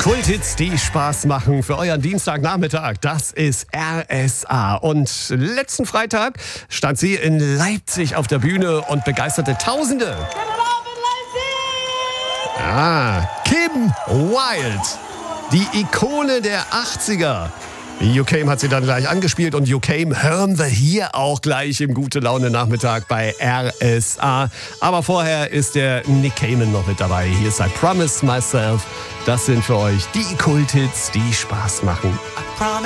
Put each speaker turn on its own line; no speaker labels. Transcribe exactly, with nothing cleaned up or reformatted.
Kulthits, die Spaß machen für euren Dienstagnachmittag. Das ist R S A. Und letzten Freitag stand sie in Leipzig auf der Bühne und begeisterte Tausende. Ah, Kim Wilde, die Ikone der achtziger. YouCame hat sie dann gleich angespielt und YouCame hören wir hier auch gleich im Gute-Laune-Nachmittag bei R S A. Aber vorher ist der Nick Cayman noch mit dabei. Hier ist I Promise Myself. Das sind für euch die Kulthits, die Spaß machen.